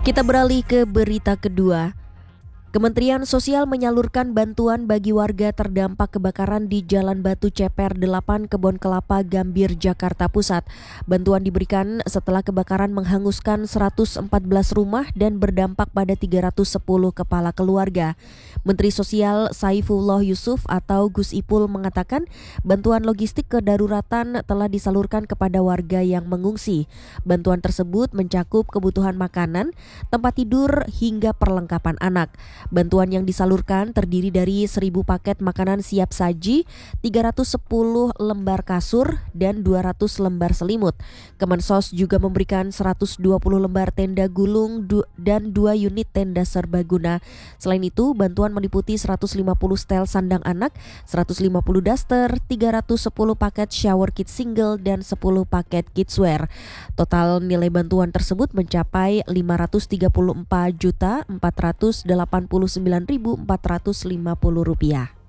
Kita beralih ke berita kedua. Kementerian Sosial menyalurkan bantuan bagi warga terdampak kebakaran di Jalan Batu Ceper 8 Kebon Kelapa, Gambir, Jakarta Pusat. Bantuan diberikan setelah kebakaran menghanguskan 114 rumah dan berdampak pada 310 kepala keluarga. Menteri Sosial Saifullah Yusuf atau Gus Ipul mengatakan bantuan logistik kedaruratan telah disalurkan kepada warga yang mengungsi. Bantuan tersebut mencakup kebutuhan makanan, tempat tidur, hingga perlengkapan anak. Bantuan yang disalurkan terdiri dari 1.000 paket makanan siap saji, 310 lembar kasur, dan 200 lembar selimut. Kemensos juga memberikan 120 lembar tenda gulung dan 2 unit tenda serbaguna. Selain itu, bantuan meliputi 150 setel sandang anak, 150 daster, 310 paket shower kit single, dan 10 paket kidswear. Total nilai bantuan tersebut mencapai Rp534.489.450.